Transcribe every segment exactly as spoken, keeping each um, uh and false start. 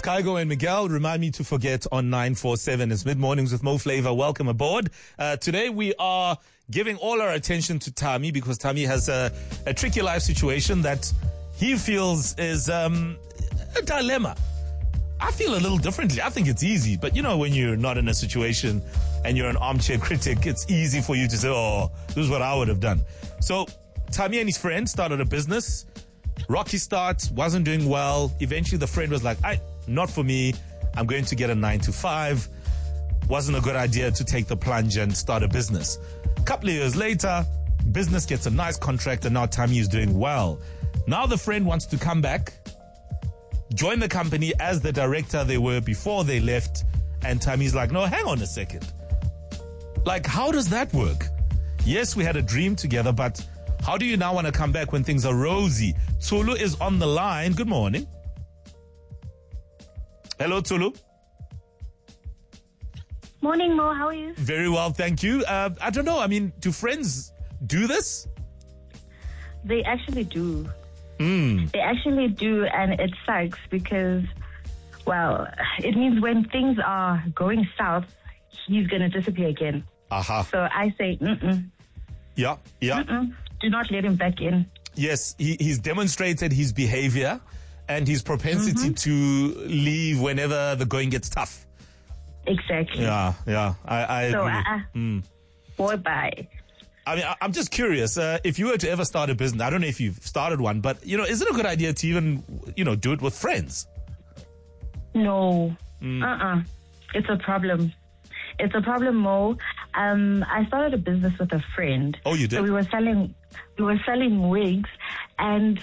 Kaigo and Miguel, remind me to forget on nine four seven. It's Mid-Mornings with Mo Flavor. Welcome aboard. Uh, today we are giving all our attention to Tami because Tami has a, a tricky life situation that he feels is um, a dilemma. I feel a little differently. I think it's easy, but you know, when you're not in a situation and you're an armchair critic, it's easy for you to say, oh, this is what I would have done. So Tami and his friend started a business. Rocky start, wasn't doing well. Eventually the friend was like, I, not for me. I'm going to get a nine to five. Wasn't a good idea to take the plunge and start a business. A couple of years later, business gets a nice contract and now Tami is doing well. Now the friend wants to come back, join the company as the director they were before they left. And Tami's like, no, hang on a second. Like, how does that work? Yes, we had a dream together, but how do you now want to come back when things are rosy? Tulu is on the line. Good morning. Hello, Tulu. Morning, Mo. How are you? Very well, thank you. Uh, I don't know. I mean, do friends do this? They actually do. Mm. They actually do, and it sucks because, well, it means when things are going south, he's going to disappear again. Aha. So I say, mm-mm. Yeah, yeah. Mm-mm. Do not let him back in. Yes, he, he's demonstrated his behavior and his propensity Mm-hmm. to leave whenever the going gets tough. Exactly. Yeah, yeah. I, I So, agree. uh, Mm. boy, bye. I mean, I, I'm just curious. Uh, if you were to ever start a business, I don't know if you've started one, but, you know, is it a good idea to even, you know, do it with friends? No. Mm. Uh-uh. It's a problem. It's a problem, Mo. Um, I started a business with a friend. Oh, you did? So we were selling, we were selling wigs, and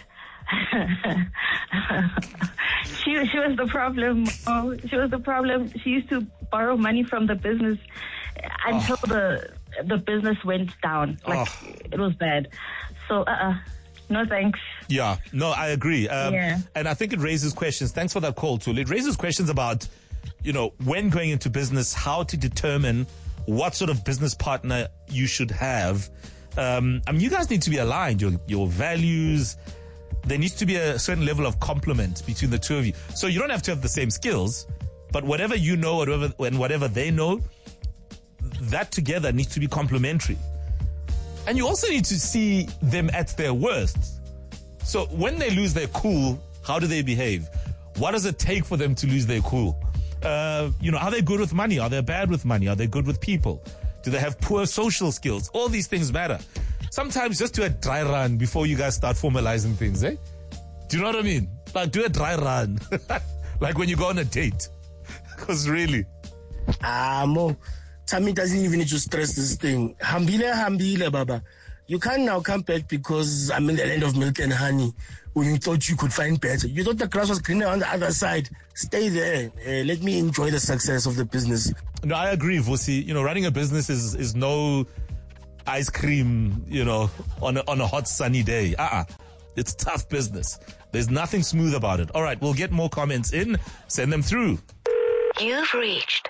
she she was the problem. Oh, she was the problem. She used to borrow money from the business until Oh. the the business went down. Like Oh. it was bad. So, uh, uh no thanks. Yeah, no, I agree. Um, Yeah. And I think it raises questions. Thanks for that call, Tulu. It raises questions about, you know, when going into business, how to determine what sort of business partner you should have. Um, I mean, you guys need to be aligned, your, your values. There needs to be a certain level of complement between the two of you. So you don't have to have the same skills, but whatever you know whatever, and whatever they know, that together needs to be complementary. And you also need to see them at their worst. So when they lose their cool, how do they behave? What does it take for them to lose their cool? Uh, you know, are they good with money? Are they bad with money? Are they good with people? Do they have poor social skills? All these things matter. Sometimes just do a dry run before you guys start formalizing things, eh? Do you know what I mean? Like, do a dry run. Like when you go on a date. Because really. Ah, Mo, Tami doesn't even need to stress this thing. Hambile, hambile, Baba. You can't now come back because I'm in the land of milk and honey when you thought you could find better. You thought the grass was greener on the other side. Stay there. Uh, let me enjoy the success of the business. No, I agree, Vusi. You know, running a business is, is no ice cream, you know, on a, on a hot sunny day. Uh-uh. It's tough business. There's nothing smooth about it. All right, we'll get more comments in. Send them through. You've reached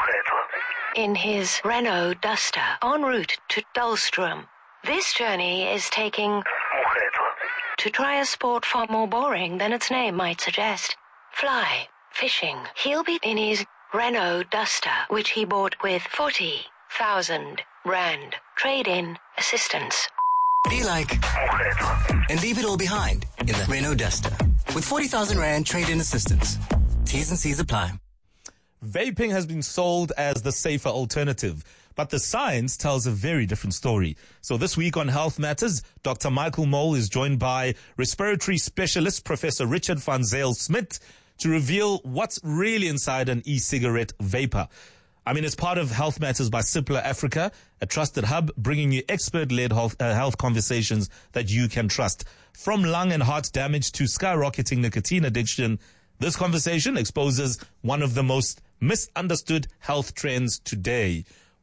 in his Renault Duster en route to Dullstrom. This journey is taking to try a sport far more boring than its name might suggest. Fly fishing. He'll be in his Renault Duster, which he bought with forty thousand rand trade-in assistance. Be like and leave it all behind in the Renault Duster with forty thousand rand trade-in assistance. T's and C's apply. Vaping has been sold as the safer alternative, but the science tells a very different story. So this week on Health Matters, Doctor Michael Mole is joined by respiratory specialist Professor Richard van Zyl-Smit to reveal what's really inside an e-cigarette vapor. I mean, it's part of Health Matters by Cipla Africa, a trusted hub bringing you expert-led health, uh, health conversations that you can trust. From lung and heart damage to skyrocketing nicotine addiction, this conversation exposes one of the most misunderstood health trends today.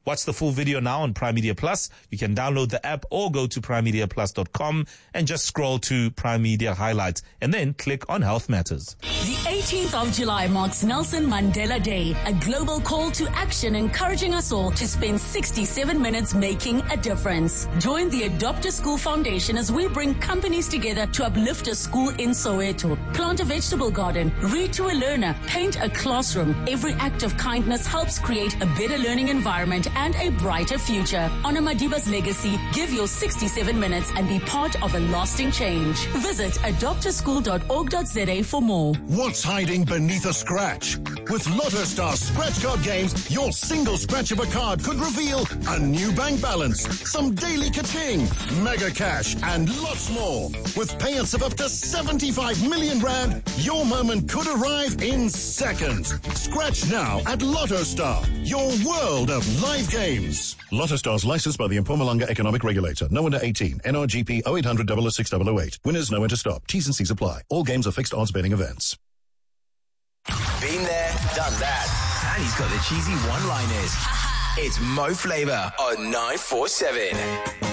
Watch the full video now on Prime Media Plus. You can download the app or go to prime media plus dot com and just scroll to Prime Media Highlights and then click on Health Matters. The eighteenth of July marks Nelson Mandela Day, a global call to action encouraging us all to spend sixty-seven minutes making a difference. Join the Adopt a School Foundation as we bring companies together to uplift a school in Soweto. Plant a vegetable garden, read to a learner, paint a classroom. Every act of kindness helps create a better learning environment and a brighter future. Honor Madiba's legacy, give your sixty-seven minutes and be part of a lasting change. Visit adopt a school dot org dot za for more. What's hiding beneath a scratch? With Lotto Star scratch card games, your single scratch of a card could reveal a new bank balance, some daily ka-ching, mega cash, and lots more. With payouts of up to seventy-five million rand, your moment could arrive in seconds. Scratch now at Lotto Star, your world of live games. Lotto Star's licensed by the Mpumalanga Economic Regulator. No under eighteen. N R G P oh eight hundred, double oh six, double oh eight. Winners know when to stop. T's and C's apply. All games are fixed odds betting events. Been there, done that. And he's got the cheesy one-liners. It's Mo Flava on nine four seven.